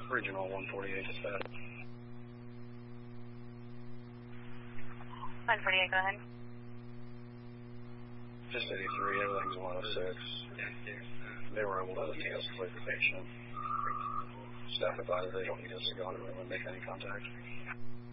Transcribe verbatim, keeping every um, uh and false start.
Regional one forty-eight is that. one forty-eight, go ahead. Just eighty-three, everything's one oh six. They were able to de-escalate the patient. Staff advised they don't need us to go into the room and make any contact.